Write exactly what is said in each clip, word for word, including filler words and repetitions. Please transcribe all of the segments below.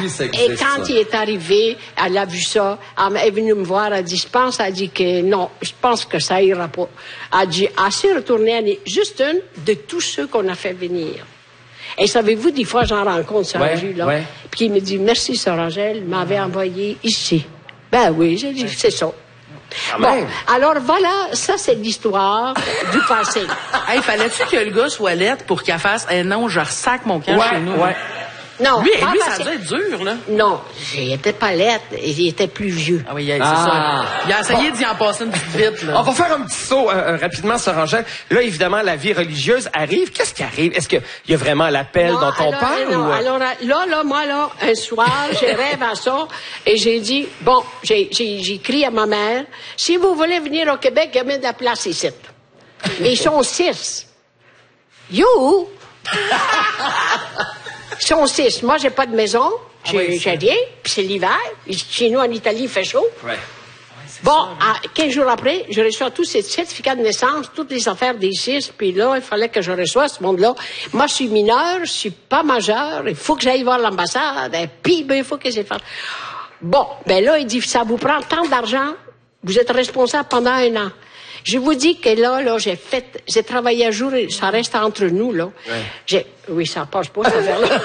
oui, ça Et existe, quand ça. il est arrivé, elle a vu ça, elle est venue me voir, elle dit, je pense, elle dit que non, je pense que ça ira pas. Elle dit, elle s'est retournée, elle est juste une de tous ceux qu'on a fait venir. Et savez-vous, des fois, j'en rencontre sur ouais, la rue, là, ouais. puis il me dit, merci, Sœur Angèle, m'avait envoyé ici. Ben oui, j'ai dit, c'est ça. Quand Bon, même. alors voilà, ça c'est l'histoire du passé. Hey, fallait-tu que le gars soit lettre pour qu'il fasse eh non, je ressac mon camp Ouais, chez nous. ouais. Non, Lui, pas lui ça passé. doit être dur, là. Non, il était pas lettre, il était plus vieux. Ah oui, c'est Ah. ça. Il a essayé d'y en passer une petite vite, là. On va faire un petit saut euh, euh, rapidement, Sœur Angèle. Là, évidemment, la vie religieuse arrive. Qu'est-ce qui arrive? Est-ce qu'il y a vraiment l'appel Non, dont on alors, parle? non, ou... alors là, là, moi, là, un soir, j'ai rêvé à ça, et j'ai dit, bon, j'ai, j'ai, j'ai écrit à ma mère, si vous voulez venir au Québec, il y a même de la place ici. Mais ils sont six. You! Ils sont six. Moi, j'ai pas de maison, j'ai, Ah oui, j'ai rien, puis c'est l'hiver. Chez nous, en Italie, il fait chaud. Ouais. Bon, à, quinze jours après, je reçois tous ces certificats de naissance, toutes les affaires des six, puis là, il fallait que je reçoive ce monde-là. Moi, je suis mineur, je suis pas majeur, il faut que j'aille voir l'ambassade, et puis, ben, il faut que j'ai fait. Bon, ben là, il dit, ça vous prend tant d'argent, vous êtes responsable pendant un an. Je vous dis que là, là, j'ai fait, j'ai travaillé un jour, et ça reste entre nous, là. Ouais. J'ai, oui, ça passe pas, cette affaire-là.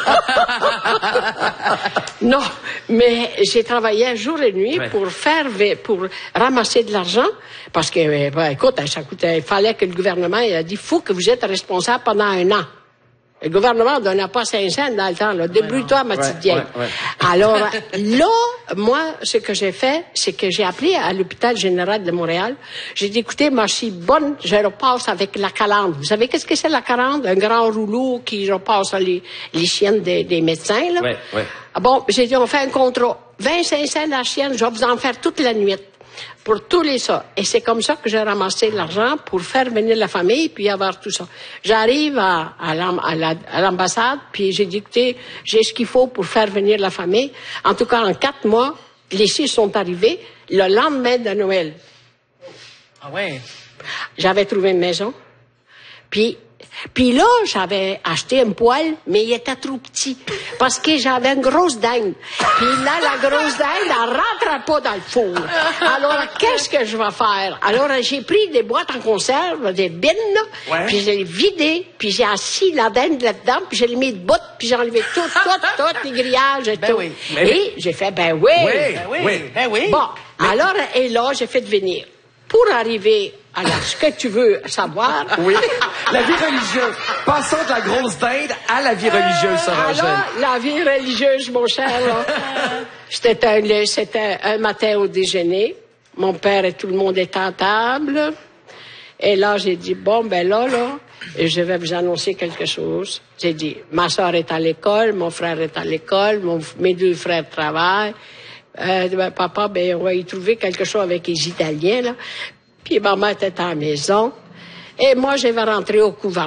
Non, mais j'ai travaillé jour et nuit Ouais. pour faire, pour ramasser de l'argent, parce que, ben, écoute, ça coûtait, il fallait que le gouvernement, il a dit, faut que vous êtes responsable pendant un an. Le gouvernement ne donnait pas cinq cents dans le temps, là. Débrouille-toi, ma petite Ouais, vieille. ouais, ouais. Alors, là, moi, ce que j'ai fait, c'est que j'ai appelé à l'hôpital général de Montréal. J'ai dit, écoutez, moi, je suis bonne, je repasse avec la calandre. Vous savez qu'est-ce que c'est la calandre? Un grand rouleau qui repasse les, les chiennes des, des médecins, là. Ouais, ouais. Ah bon, j'ai dit, on fait un contrat. vingt-cinq cents la chienne, je vais vous en faire toute la nuit. Pour tous les ça. Et c'est comme ça que j'ai ramassé l'argent pour faire venir la famille puis avoir tout ça. J'arrive à, à, l'am- à, la- à l'ambassade puis j'ai dit, écoutez, j'ai ce qu'il faut pour faire venir la famille. En tout cas, en quatre mois, les six sont arrivés le lendemain de Noël. Ah ouais. J'avais trouvé une maison. Puis, puis là, j'avais acheté un poêle, mais il était trop petit. Parce que j'avais une grosse dinde. Puis là, la grosse dinde, elle rentrait pas dans le four. Alors, qu'est-ce que je vais faire? Alors, j'ai pris des boîtes en conserve, des bines, là, Ouais. puis je l'ai vidé, puis j'ai assis la dinde là-dedans, puis je l'ai mis de bout, puis j'ai enlevé tout, tout, tout, les grillages et Ben tout. oui. Mais- Et j'ai fait, ben oui. Oui. Ben oui. Oui. Ben oui. Bon, alors, et là, j'ai fait venir. Pour arriver à la- ce que tu veux savoir. Oui. La vie religieuse. Passons de la grosse dinde à la vie religieuse, Sœur Angèle. Alors, la vie religieuse, mon cher, là, c'était un, le- c'était un matin au déjeuner. Mon père et tout le monde étaient à table. Et là, j'ai dit, bon, ben là, là, je vais vous annoncer quelque chose. J'ai dit, ma soeur est à l'école, mon frère est à l'école, mon- mes deux frères travaillent. Euh, ben, papa, ben, on va y trouver quelque chose avec les Italiens, là. Puis maman était à la maison. Et moi, je vais rentrer au couvent.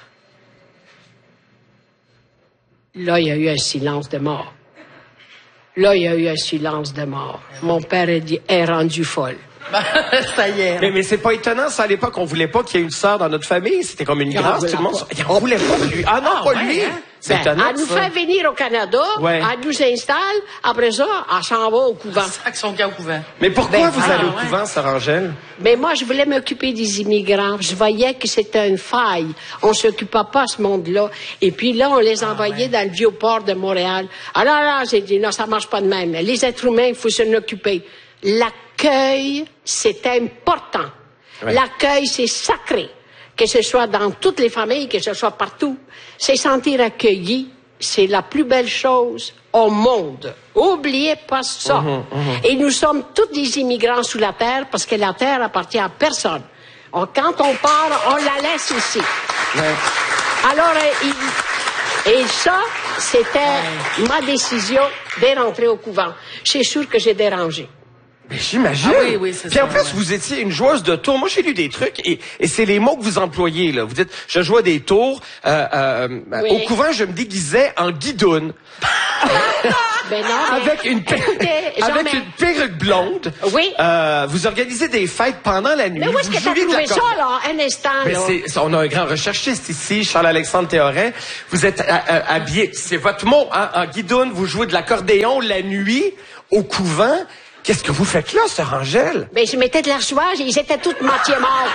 Là, il y a eu un silence de mort. Là, il y a eu un silence de mort. Mon père a dit, elle est rendue folle. Ça y est. Mais, mais c'est pas étonnant, ça, à l'époque, on voulait pas qu'il y ait une sœur dans notre famille. C'était comme une Il en grâce, voulait tout le monde. pas. Il en voulait pas, lui. Ah non, Ah, pas ouais, lui. hein? C'est Ben, étonnant, elle nous ça. fait venir au Canada, Ouais. elle nous installe, après ça, elle s'en va au couvent. Sac son camp au couvent. Mais pourquoi Ben, vous ah, allez au ouais. couvent, Sœur Angèle? Mais moi, je voulais m'occuper des immigrants. Je voyais que c'était une faille. On s'occupait pas à ce monde-là. Et puis là, on les envoyait dans le vieux port de Montréal. Alors là, j'ai dit, non, ça marche pas de même. Les êtres humains, il faut s'en occuper. L'accueil, c'est important. Ouais. L'accueil, c'est sacré. Que ce soit dans toutes les familles, que ce soit partout. C'est sentir accueilli. C'est la plus belle chose au monde. Oubliez pas ça. Et nous sommes tous des immigrants sous la terre parce que la terre appartient à personne. On- quand on part, on la laisse ici. Alors, euh, il- et ça, c'était ma décision de rentrer au couvent. C'est sûr que j'ai dérangé. J'imagine. Ah oui, oui, c'est Puis ça, en plus, ouais. vous étiez une joueuse de tours. Moi, j'ai lu des trucs et, et c'est les mots que vous employez, là. Vous dites, je jouais des tours. Euh, euh, Oui. Au couvent, je me déguisais en guidoune. Ben non, mais- Avec une, per- Écoutez, Jean, avec mais- une perruque blonde. Oui. Euh, vous organisez des fêtes pendant la nuit. Mais où est-ce vous que t'as jouiez de trouvé la ça, corde- là? Un instant, Mais là. c'est, c'est- on a un grand recherchiste ici, Charles-Alexandre Théoret. Vous êtes euh, euh, habillé, c'est votre mot, hein, en guidoune. Vous jouez de l'accordéon la nuit au couvent. Qu'est-ce que vous faites là, Sœur Angèle? Ben, je mettais de l'archouage et ils étaient tous moitié morts.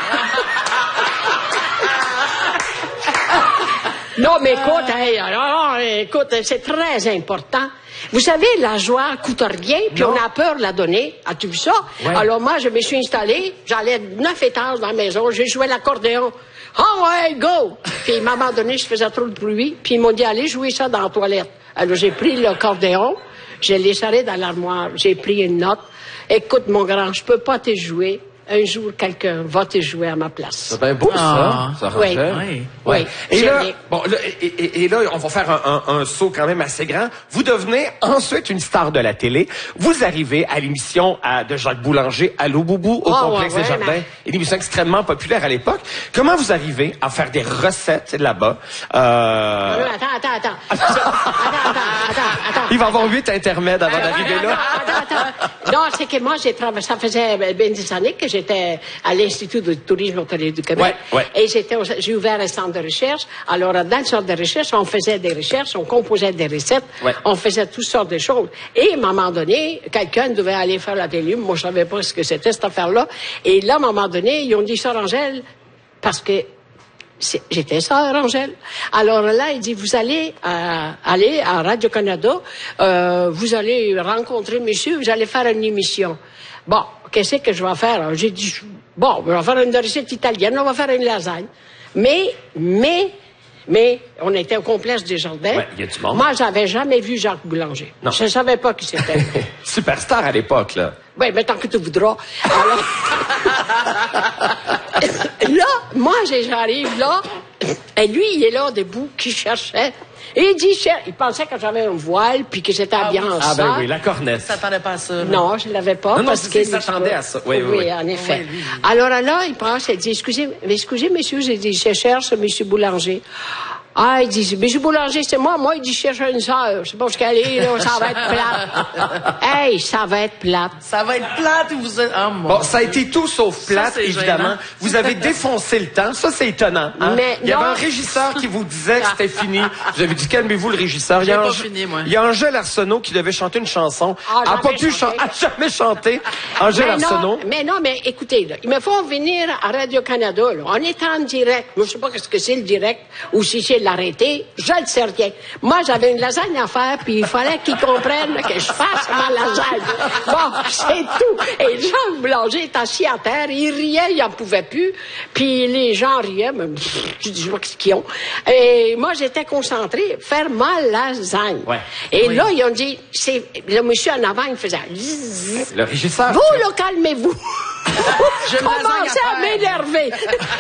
Non, mais écoute, hey, alors, écoute, c'est très important. Vous savez, la joie coûte rien, puis Non. on a peur de la donner. As-tu vu ça? Ouais. Alors moi, je me suis installée, j'allais neuf étages dans la maison, j'ai joué l'accordéon. Ah ouais, go! Puis à un moment donné, je faisais trop de bruit, puis ils m'ont dit, allez jouer ça dans la toilette. Alors j'ai pris l'accordéon, je l'ai serré dans l'armoire, j'ai pris une note. Écoute, mon grand, je peux pas te jouer. Un jour, quelqu'un va te jouer à ma place. C'est bien beau, Ah. ça, Sœur Oui. Angèle. Oui. Oui. Et je là, l'ai. bon, là, et, et- et là, on va faire un, un- un saut quand même assez grand. Vous devenez ensuite une star de la télé. Vous arrivez à l'émission à- de Jacques Boulanger, Allô Boubou, au Ah, Complexe ouais, des ouais, Jardins. mais- Une émission extrêmement populaire à l'époque. Comment vous arrivez à faire des recettes là-bas? Euh, Non, attends, attends, attends. C'est- Attends, attends, attends, attends. il va y avoir huit intermèdes avant Attends, d'arriver attends, là. attends, attends. Non, c'est que moi, j'ai travaillé, ça faisait bien des années que j'étais à l'Institut de tourisme hôtelier du Québec. Ouais, ouais. Et j'étais, au- j'ai ouvert un centre de recherche. Alors, dans le centre de recherche, on faisait des recherches, on composait des recettes, Ouais. on faisait toutes sortes de choses. Et à un moment donné, quelqu'un devait aller faire la télé. Moi, je savais pas ce que c'était, cette affaire-là. Et là, à un moment donné, ils ont dit, Sœur Angèle, parce que c'est- j'étais sœur Angèle. Alors là, il dit, vous allez euh, aller à Radio-Canada, euh, vous allez rencontrer monsieur, vous allez faire une émission. Bon, qu'est-ce que je vais faire? Alors, j'ai dit, bon, on va faire une recette italienne, on va faire une lasagne. Mais, mais, mais, on était au complexe des Jardins. Ouais, il y a du monde. Moi, j'avais jamais vu Jacques Boulanger. Non. Je ne savais pas qui c'était. Superstar à l'époque, là. Oui, mais tant que tu voudras. Alors... là, moi, j'ai- j'arrive là, et lui, il est là, debout, qui cherchait. Et il dit, cher- il pensait que j'avais un voile, puis que j'étais habillée en Ah ben ça. oui, la cornette. Je t'attendais pas à ça. là. Non, je l'avais pas. Non, non, parce c'est- que il s'attendait à ça. Oui, oui, oui. en effet. Oui, lui, lui. Alors là, il pense, il dit, excusez, mais excusez, monsieur, j'ai dit, je cherche monsieur Boulanger. Ah, il dit, monsieur Boulanger, c'est moi. Moi, il dit, je cherche une sœur. Je sais pas ce qu'elle est, là, ça va être plate. Hey, ça va être plate. Ça va être plate ou vous êtes... Oh, mon Bon, ça a été tout sauf Ça, plate, c'est évidemment. gênant. Vous avez défoncé le temps. Ça, c'est étonnant. Hein? Mais il y avait non. un régisseur qui vous disait que c'était fini. Vous avez dit, calmez-vous, le régisseur. Il y a J'ai pas Ange- fini, moi. Il y a Angèle Arsenault qui devait chanter une chanson. Ah, a pas jamais pu chanté. chanter. A jamais chanté. Angèle Mais Arsenault. non, mais non, mais écoutez, là, il me faut venir à Radio-Canada, là. On est en direct. Moi, je sais pas ce que c'est le direct ou si c'est l'arrêté. Je ne sais rien. Moi, j'avais une lasagne à faire, puis il fallait qu'ils comprennent que je fasse ma lasagne. Bon, c'est tout. Et Jean Boulanger est assis à terre, il riait, il en pouvait plus. Puis les gens riaient, mais pff, je dis, je vois ce qu'ils ont. Et moi, j'étais concentrée, faire ma lasagne. Ouais. Et Oui. là, ils ont dit, c'est, le monsieur en avant, il faisait zzz. Le régisseur. Vous, là, calmez-vous. J'ai une lasagne Commencez à à faire. m'énerver.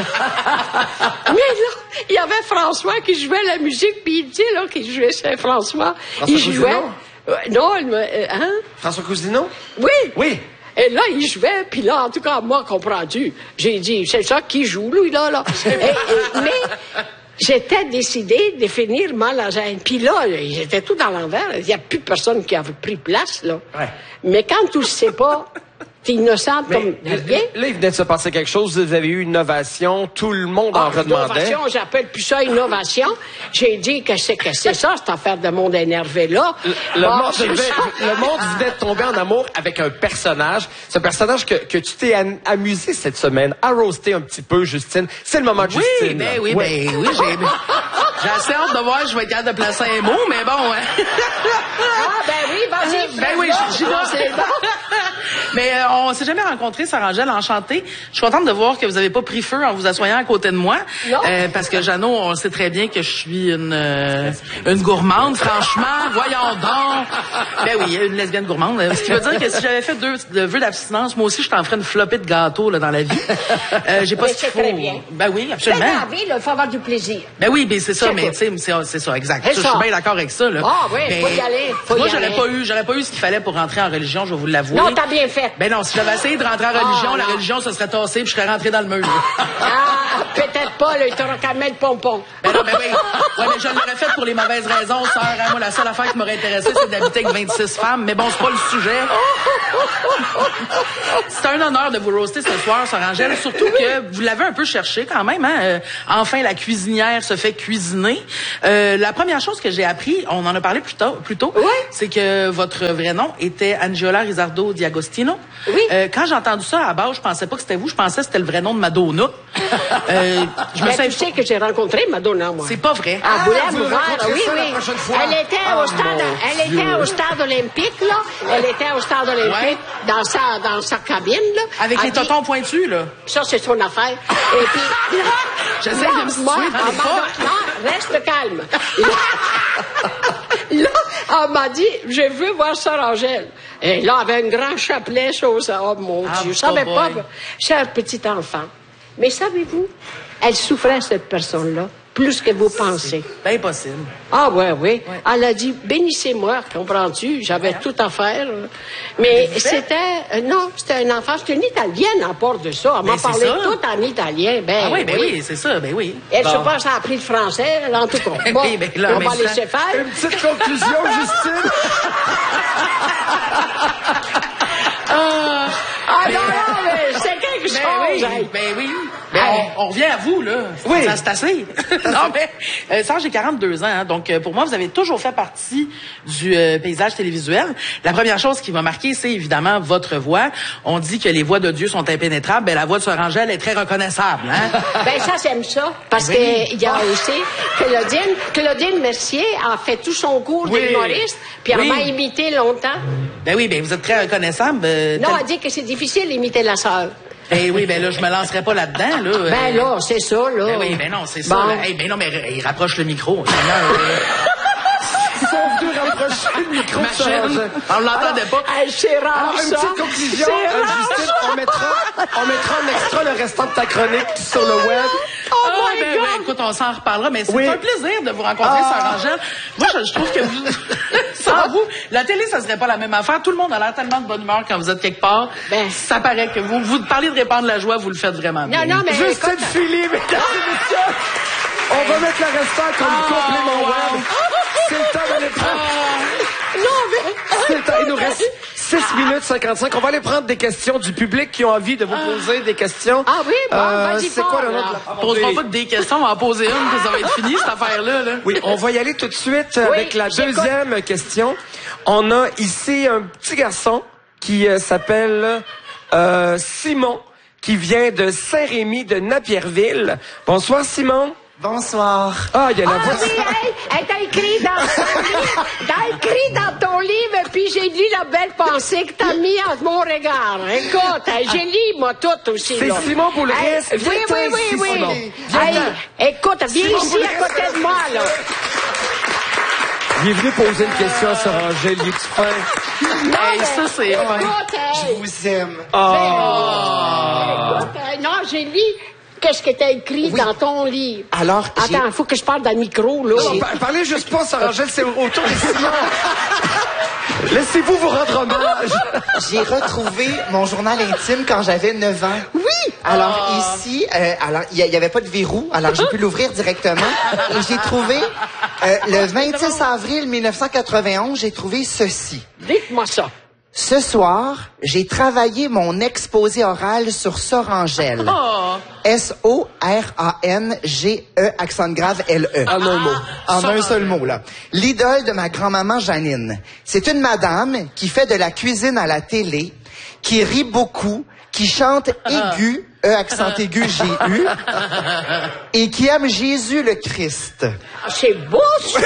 Mais là, il y avait François qui jouait la musique, puis il dit, là, qu'il jouait Saint-François. François Il jouait. Cousineau? Euh, non, il me, euh, hein? François Cousineau? Oui. Oui. Et là, il jouait, puis là, en tout cas, moi, comprends-tu, j'ai dit, c'est ça qui joue, lui, là, là. Et- et- mais j'étais décidée de finir ma lasagne. Puis là, j'étais tout dans l'envers. Il n'y a plus personne qui avait pris place, là. Ouais. Mais quand tu ne sais pas, t'es innocente comme Mais rien. là, il venait de se passer quelque chose. Vous avez eu une innovation. Tout le monde en Ah, redemandait. innovation, j'appelle plus ça innovation. J'ai dit que c'est que c'est ça, cette affaire de monde énervé-là. Le, Bon, monde c'est devait- ça. le monde venait de tomber en amour avec un personnage. Ce personnage que, que tu t'es am- amusé cette semaine à roaster un petit peu, Justine. C'est le moment de Oui, Justine. ben là. oui, Ouais. ben oui, j'ai... J'ai assez hâte de voir, je vais être capable de placer un mot, mais bon... Hein. Ah, ben oui, vas-y. Ben oui, j'y vais. c'est bon. Mais euh, on s'est jamais rencontrés, Sarah Angèle, enchantée. Je suis contente de voir que vous avez pas pris feu en vous assoyant à côté de moi. Non. Euh, parce que Jeannot, on sait très bien que je suis une euh, une gourmande, franchement. Voyons donc. Ben oui, une lesbienne gourmande. Ce qui veut dire que si j'avais fait deux de vœux d'abstinence, moi aussi, je t'en ferais une flopée de gâteaux là, dans la vie. Euh, j'ai pas Mais ce qu'il c'est faut. très bien. Ben oui, C'est absolument. dans la vie, là, il faut avoir du plaisir. Ben oui, ben c'est ça, C'est mais tout. tu sais, c'est c'est ça, exact. C'est Ça, je ça. suis bien d'accord avec ça. Là. Ah oui, Mais faut y aller, faut moi, y j'aurais aller. pas eu, j'aurais pas eu ce qu'il fallait pour rentrer en religion, je vais vous l'avouer. Non, t'as bien fait. fait. Ben non, si j'avais essayé de rentrer en religion, Ah, la non. religion se serait tassée puis je serais rentré dans le mur. Ah, peut-être pas, là, il t'aura qu'à mettre pompon. Ben non, ben oui. Ouais, mais je l'aurais fait pour les mauvaises raisons, sœur. Hein. Moi, la seule affaire qui m'aurait intéressé, c'est d'habiter avec vingt-six femmes. Mais bon, c'est pas le sujet. C'est un honneur de vous roaster ce soir, sœur Angèle. Surtout que vous l'avez un peu cherché quand même. Hein? Euh, enfin, la cuisinière se fait cuisiner. Euh, la première chose que j'ai appris, on en a parlé plus tôt, plus tôt Oui. c'est que votre vrai nom était Angela Rizzardo Diagostino. Oui. Euh, quand j'ai entendu ça, à base, je pensais pas que c'était vous. Je pensais que c'était le vrai nom de Madonna. Euh, je me Ben, suis tu sais que j'ai rencontré Madonna, moi. C'est pas vrai. Ah, vous vous l'avez ouvert, rencontrez oui, ça la oui. prochaine fois? Elle était Ah, au stade, mon elle Dieu. était au stade olympique, là. Elle était au stade olympique, Ouais. dans sa, dans sa cabine, là. Avec Elle les dit- totons pointus, là. Ça, c'est son affaire. Et puis, J'essaie là, de me situer moi, dans elle les m'a pas. dit, non, reste calme. Là, là, elle m'a dit, je veux voir Sœur Angèle. Et là, elle avait un grand chapelet, chose. Oh, mon Ah, Dieu, je savais boy. pas. Cher petit enfant. Mais savez-vous, elle souffrait, cette personne-là, plus que vous pensez. C'est impossible. Ah, ouais, oui. Ouais. Elle a dit, bénissez-moi, comprends-tu? J'avais tout à faire. Mais vous faites? c'était, euh, non, c'était un enfant, c'était une Italienne à part de ça. Elle Ben, m'a c'est parlé ça. tout en italien. Ben, Ah oui, ben oui, c'est ça, ben oui. Elle, je sais Bon. pas, ça a appris le français, elle, en tout cas. Ben Bon, oui, ben là, on mais va ça- laisser faire. Une petite conclusion, Justine. Ah, Ah non, non, mais c'est quelque chose. ben oui, hey. ben oui. Ben, on, on revient à vous, là. Oui. Ça, c'est assez. non, mais, euh, Serge, j'ai quarante-deux ans, hein, donc euh, pour moi, vous avez toujours fait partie du euh, paysage télévisuel. La première chose qui m'a marqué, c'est évidemment votre voix. On dit que les voix de Dieu sont impénétrables. Ben, la voix de Sœur Angèle est très reconnaissable, hein. Ben ça, j'aime ça. Parce Oui. que il y a aussi Claudine, Claudine Mercier a fait tout son cours Oui. d'humoriste, puis elle Oui. m'a imité longtemps. Ben oui, ben vous êtes très reconnaissable. euh, Non, tel- elle dit que c'est difficile d'imiter la sœur. Ben oui, ben là, je me lancerai pas là-dedans, là. euh. Ben là, c'est ça, là. Ben oui, ben non, c'est ça. Bon. là. Hey, ben non, mais il rapproche le micro. Seigneur, euh, Ils sont venus rapprocher le micro de ma Sœur chaîne, Angèle. on l'entendait pas. Hey, c'est rare, Alors, une ça. petite conclusion, C'est euh, rare, Justine, on mettra, on mettra en extra le restant de ta chronique sur le web. Oh Ah, my ben, God! ben, écoute, on s'en reparlera, mais c'est Oui. un plaisir de vous rencontrer, Ah. Sœur Angèle. Moi, je, je trouve que vous, sans vous, la télé, ça serait pas la même affaire. Tout le monde a l'air tellement de bonne humeur quand vous êtes quelque part. Ben. Ça paraît que vous, vous parlez de répandre la joie, vous le faites vraiment bien. Non, non, mais Justine écoute, Philly, mesdames et messieurs. On va mettre le restant comme Ah, complément wow. web. C'est le temps d'aller prendre. non, mais... C'est le temps. Il nous reste six minutes cinquante-cinq. On va aller prendre des questions du public qui ont envie de vous poser des questions. Ah oui, bon, vas-y c'est fort, quoi le nom là. de la On posera pas que des questions, on va en poser une, puis ça va être fini, cette affaire-là, là. Oui, on va y aller tout de suite avec la j'écoute. deuxième question. On a ici un petit garçon qui euh, s'appelle euh, Simon, qui vient de Saint-Rémy de Napierville. Bonsoir, Simon. Bonsoir. Ah, il y a la Ah voix. oui, hey, elle t'a écrit dans ton livre, t'as écrit dans ton livre, puis j'ai lu la belle pensée que t'as mis à mon regard. Écoute, hey, j'ai lu, moi, tout aussi, C'est là. Simon Boulris. Hey, oui, Viens-t'en oui, oui, ici, oui. Simon. Hey, Viens-t'en. écoute, viens Simon ici Boulris. à côté de moi, là. Il est venu poser une question à Sœur Angèle. Il est fin. Hey, ça, c'est... Écoute, Je hey. vous aime. Écoute, hey, non, j'ai lu qu'est-ce que t'as écrit Oui. dans ton livre. Alors, j'ai- Attends, il faut que je parle dans le micro, là. Non, par- parlez juste pas, Sœur Angèle, c'est autour de Simon. Laissez-vous vous rendre hommage. J'ai retrouvé mon journal intime quand j'avais neuf ans. Oui! Alors ici, euh, alors il y, y avait pas de verrou, alors j'ai pu l'ouvrir directement. Et j'ai trouvé euh, le vingt-six avril mille neuf cent quatre-vingt-onze, j'ai trouvé ceci. Dites-moi ça. Ce soir, j'ai travaillé mon exposé oral sur Sœur Angèle. Oh. S O R A N G E accent grave L E. En un mot. En un seul mot, là. L'idole de ma grand-maman Janine. C'est une madame qui fait de la cuisine à la télé, qui rit beaucoup, qui chante aigu, E accent aigu G U, et qui aime Jésus le Christ. Ah, c'est beau, ça!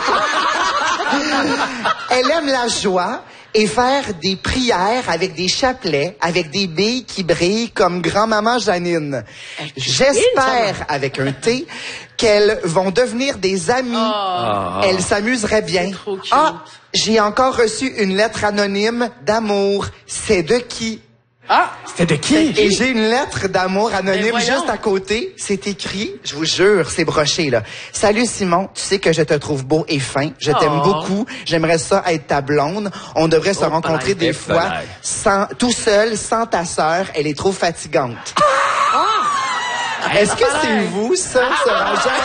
Elle aime la joie et faire des prières avec des chapelets, avec des billes qui brillent comme grand-maman Janine. J'espère, avec un T, qu'elles vont devenir des amies. Oh. Elles s'amuseraient bien. C'est trop cute. Ah, j'ai encore reçu une lettre anonyme d'amour. C'est de qui? Ah, c'était de qui? Et j'ai une lettre d'amour anonyme voyons. juste à côté. C'est écrit, je vous jure, c'est broché, là. Salut Simon, tu sais que je te trouve beau et fin. Je t'aime Oh. beaucoup. J'aimerais ça être ta blonde. On devrait se Oh, rencontrer pareil, des fois pareil. sans, tout seul, sans ta sœur. Elle est trop fatigante. Est-ce que c'est vous, ça, Sœur Angèle?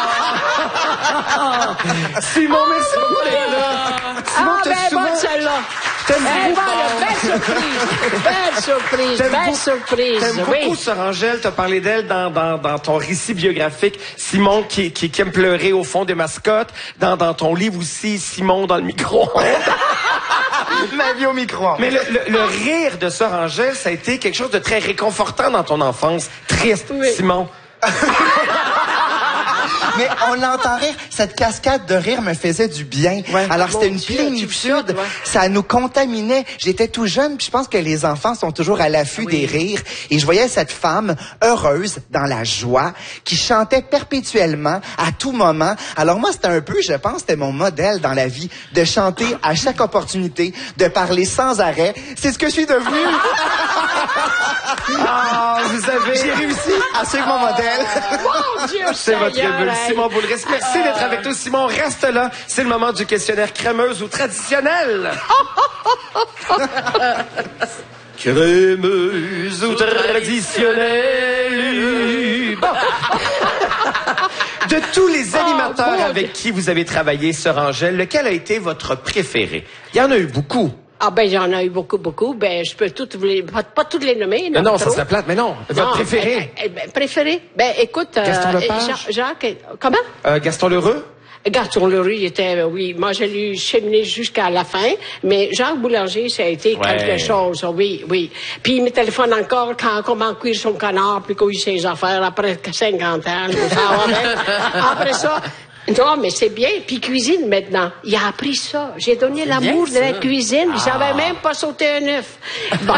Simon, merci beaucoup d'être là. Simon, Ah, t'as ben souvent... bonne celle-là. T'aimes Eh beaucoup, ben, belle surprise. Belle surprise. T'aimes Belle beaucoup- surprise. T'aimes Oui. beaucoup, Sœur Angèle. T'as parlé d'elle dans, dans, dans ton récit biographique. Simon qui, qui, qui aime pleurer au fond des mascottes. Dans, dans ton livre aussi, Simon dans le micro-ondes. Ma vie au micro. Mais le, le, le rire de Sœur Angèle, ça a été quelque chose de très réconfortant dans ton enfance. Triste, Oui. Simon. Mais on l'entend rire. Cette cascade de rire me faisait du bien. Ouais. Alors, c'était Mon une Dieu, plénitude. tu me choques, ouais. Ça nous contaminait. J'étais tout jeune, puis je pense que les enfants sont toujours à l'affût des rires. Et je voyais cette femme heureuse, dans la joie, qui chantait perpétuellement, à tout moment. Alors moi, c'était un peu, je pense, c'était mon modèle dans la vie, de chanter à chaque opportunité, de parler sans arrêt. C'est ce que je suis devenu. Ah, vous avez... J'ai réussi à suivre mon modèle. Mon Dieu, C'est votre Seigneur, bulle, hey. Simon Boulris. Merci d'être avec nous, Simon. Reste là. C'est le moment du questionnaire crémeuse ou traditionnel. Crémeuse ou traditionnelle. Bon. De tous les animateurs Oh, mon avec qui vous avez travaillé, Sœur Angèle, lequel a été votre préféré? Il y en a eu beaucoup. Ah ben, il y en a eu beaucoup, beaucoup. Ben, je peux toutes vous les... Pas, pas toutes les nommer, Non, non, non, ça trop. serait plate, mais non. Votre Non, préféré? eh, eh, ben, préféré? Ben, écoute... euh, Gaston Lepage? Jean- Jacques... eh, Comment? Euh, Gaston Lheureux? Gaston Leroux, il était, euh, oui, moi, je l'ai cheminé jusqu'à la fin, mais Jacques Boulanger, ça a été Ouais. quelque chose, oui, oui. Puis il me téléphone encore quand, comment cuire son canard, puis qu'il ses affaires après cinquante ans, ça va bien. Après ça, non, mais c'est bien. Puis cuisine maintenant. Il a appris ça. J'ai donné l'amour de la cuisine. Il savait même pas sauter un œuf. Bon.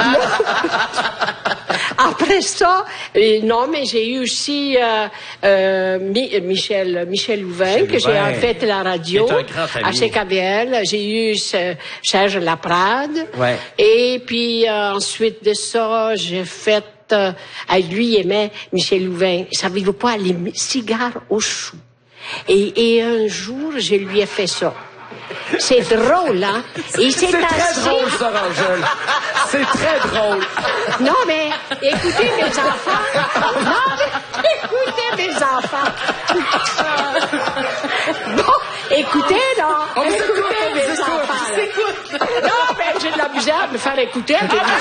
Après ça, euh, non, mais j'ai eu aussi euh, euh, Mi- euh, Michel Michel Louvain, Michel que j'ai Louvain, en fait la radio qui est un grand ami. à C K B L. J'ai eu ce- Serge Laprade. Ouais. Et puis euh, ensuite de ça, j'ai fait... Euh, ah, lui, il aimait Michel Louvain. Savez-vous pas, les mi- cigares au chou. Et, et un jour, je lui ai fait ça. C'est drôle, hein? Il s'est C'est très assis. drôle, Sœur Angèle. C'est très drôle. Non, mais écoutez mes enfants. Non, mais écoutez mes enfants. Bon, écoutez, là. On vous écoute, Écoutez on vous mes écoute. enfants. là. Non, mais j'ai de la misère de me faire écouter.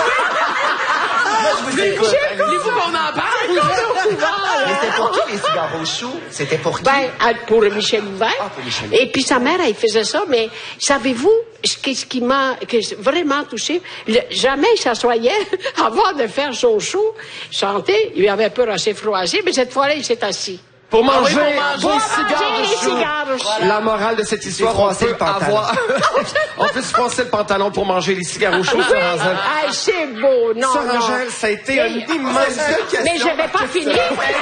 Voulez-vous qu'on en parle? Mais c'était pour qui les cigares au chou? C'était pour qui? Ben, à- pour Michel Louvain. Ah, pour Michel Louvain. Et puis sa mère, elle faisait ça, mais savez-vous, ce qui, ce qui m'a que j'ai vraiment touché, le- jamais il s'assoyait avant de faire son show, chanter, il avait peur assez froissé, mais cette fois-là, il s'est assis. Pour manger, pour des manger. cigares Manger de les chou. cigares au chou. La morale de cette histoire, on froisser peut le pantalon. avoir... on peut se froisser le pantalon pour manger les cigares au chaud, Sœur Angèle. Ah, c'est beau, non, Sœur non. Angèle, ça a été Mais- un immense... Mais j'avais pas fini.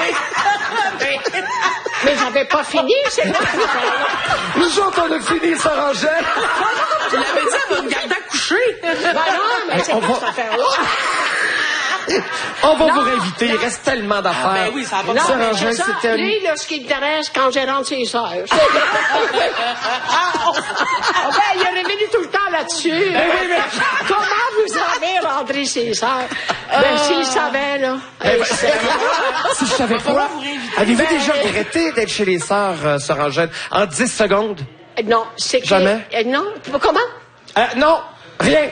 Mais j'avais pas fini, c'est là. Nous autres, on a fini, Sœur Angèle. Tu l'avais dit, elle va me garder à coucher. Ben non, mais c'est on pas va- cette affaire-là. On va vous réinviter, il reste tellement d'affaires. Ah, ben oui, ça a pas de Non, Sœur mais Angèle, c'est ça. c'était un... Lui, là, ce qui l'intéresse, quand j'ai rentré ses sœurs. C'est- Ah, ben, il est revenu tout le temps là-dessus. Comment vous avez rentré ses sœurs? Ben, s'il savait, là. Ben, Eh, c'est- Si je savais pas, avez-vous déjà regretté d'être chez les sœurs, euh, Sœur Angèle, en dix secondes? Non, c'est que... Jamais? Euh, Non, comment? Euh, non, rien.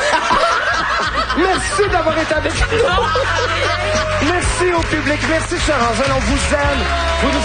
Merci d'avoir été avec nous. Merci au public. Merci, Sœur Angèle. On vous aime. Vous nous